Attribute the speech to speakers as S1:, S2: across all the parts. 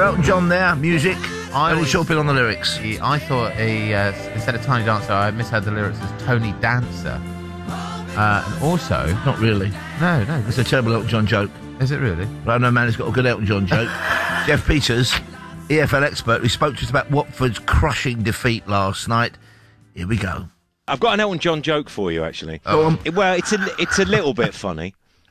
S1: Elton John there, music. Only shopping on the lyrics.
S2: I thought instead of Tiny Dancer, I misheard the lyrics as Tony Dancer. And also...
S1: Not really.
S2: No.
S1: It's a terrible Elton John joke.
S2: Is it really?
S1: But I know a man who's got a good Elton John joke. Jeff Peters, EFL expert, who spoke to us about Watford's crushing defeat last night. Here we go.
S3: I've got an Elton John joke for you, actually.
S1: Well,
S3: it's a little bit funny.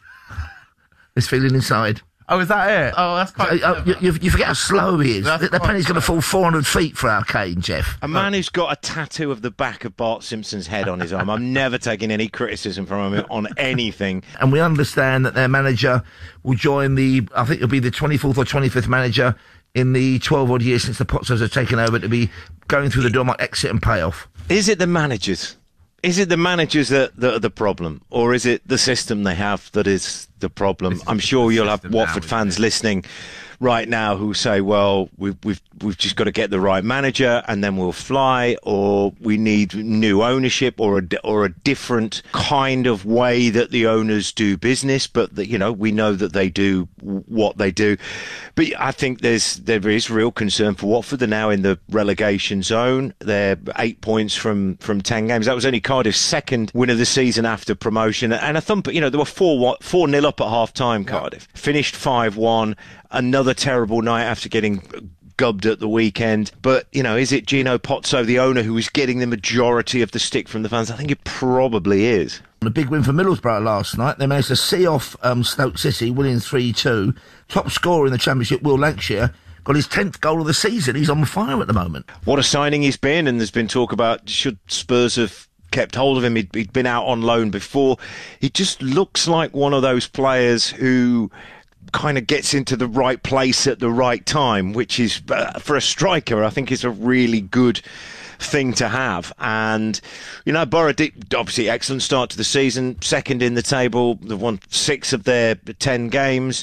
S1: This feeling inside.
S2: Oh, is that it? Oh, that's quite...
S1: You forget how slow he is.
S2: That's
S1: The penny's going to fall 400 feet for our Kane, Jeff.
S3: A man who's got a tattoo of the back of Bart Simpson's head on his arm. I'm never taking any criticism from him on anything.
S1: And we understand that their manager will join I think it'll be the 24th or 25th manager in the 12-odd years since the Pozzos have taken over to be going through the door like exit and payoff.
S3: Is it the managers? Is it the managers that are the problem? Or is it the system they have that is the problem? I'm sure you'll have Watford fans listening right now who say, well, we've just got to get the right manager and then we'll fly, or we need new ownership or a different kind of way that the owners do business, but that, we know that they do what they do. But I think there is real concern for Watford. They're now in the relegation zone. They're 8 points from 10 games. That was only Cardiff's second win of the season after promotion, and a thumper. They were 4-0 up at half time. Cardiff finished 5-1. Another terrible night after getting gubbed at the weekend. But, is it Gino Pozzo, the owner, who is getting the majority of the stick from the fans? I think it probably is.
S1: A big win for Middlesbrough last night. They managed to see off Stoke City, winning 3-2. Top scorer in the Championship, Will Lancashire, got his 10th goal of the season. He's on fire at the moment.
S3: What a signing he's been, and there's been talk about should Spurs have kept hold of him. He'd been out on loan before. He just looks like one of those players who kind of gets into the right place at the right time, which is, for a striker, I think is a really good thing to have. And, Borough did, obviously, excellent start to the season, second in the table. They've won 6 of their 10 games.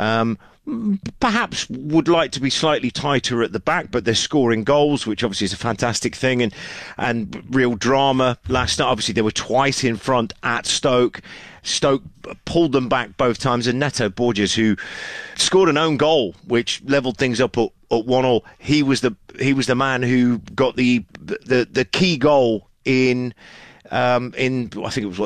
S3: Perhaps would like to be slightly tighter at the back, but they're scoring goals, which obviously is a fantastic thing, and real drama last night. Obviously, they were twice in front at Stoke. Stoke pulled them back both times, and Neto Borges, who scored an own goal, which levelled things up at 1-1. He was the man who got the key goal in I think it was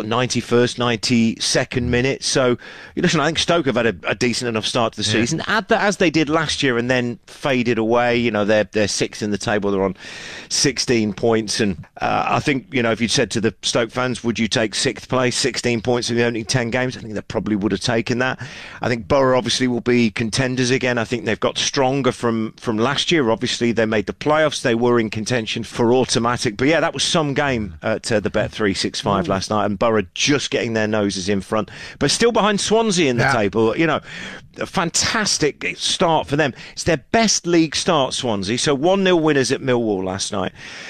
S3: 91st, 92nd minute. So, listen, I think Stoke have had a decent enough start to the season, as they did last year, and then faded away. They're 6th in the table. They're on 16 points. And I think, if you'd said to the Stoke fans, would you take 6th place, 16 points in the opening 10 games? I think they probably would have taken that. I think Borough obviously will be contenders again. I think they've got stronger from last year. Obviously, they made the playoffs. They were in contention for automatic. But yeah, that was some game at the Bet365 last night, and Borough just getting their noses in front, but still behind Swansea in the table. A fantastic start for them. It's their best league start, Swansea. So 1-0 winners at Millwall last night.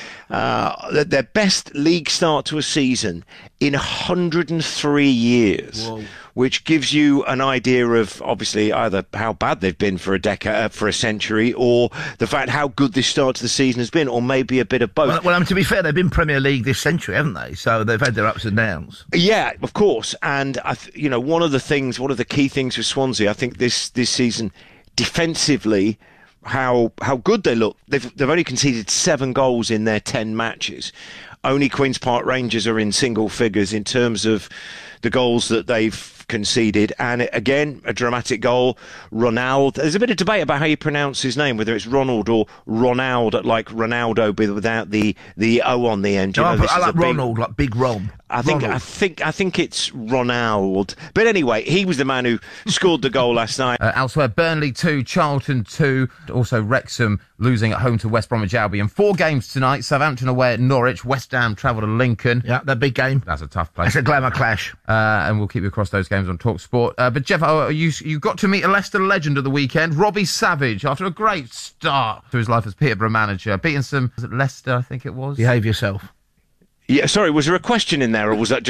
S3: Their best league start to a season in 103 years. Whoa. Which gives you an idea of, obviously, either how bad they've been for a decade, for a century, or the fact how good this start to the season has been, or maybe a bit of both.
S1: Well, to be fair, they've been Premier League this century, haven't they? So they've had their ups and downs.
S3: Yeah, of course. And one of the key things for Swansea, I think this season, defensively, how good they look. They've only conceded 7 goals in their 10 matches. Only Queen's Park Rangers are in single figures in terms of the goals that they've conceded. And again, a dramatic goal. Ronald. There's a bit of debate about how you pronounce his name, whether it's Ronald or Ronaldo, like Ronaldo, but without the O on the end.
S1: I like Ronald, like Big Rob.
S3: I think it's Ronald. But anyway, he was the man who scored the goal last night.
S2: Elsewhere, Burnley 2, Charlton 2. Also, Wrexham losing at home to West Bromwich Albion. 4 games tonight. Southampton away at Norwich. West Ham travel to Lincoln.
S1: Yeah, that big game.
S2: That's a tough place.
S1: It's a glamour clash.
S2: And we'll keep you across those games on TalkSport. But Jeff, you got to meet a Leicester legend of the weekend, Robbie Savage, after a great start to his life as Peterborough manager, beating some, was it Leicester, I think it was?
S1: Behave yourself.
S3: Yeah, sorry, was there a question in there, or was that just